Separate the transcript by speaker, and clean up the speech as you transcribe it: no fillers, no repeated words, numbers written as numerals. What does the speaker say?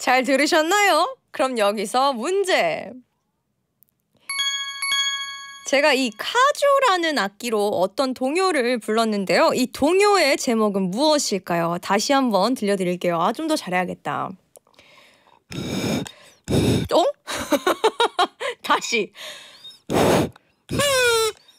Speaker 1: 잘 들으셨나요? 그럼 여기서 문제. 제가 이 카조라는 악기로 어떤 동요를 불렀는데요. 이 동요의 제목은 무엇일까요? 다시 한번 들려드릴게요. 아, 좀 더 잘해야겠다. 어? 다시.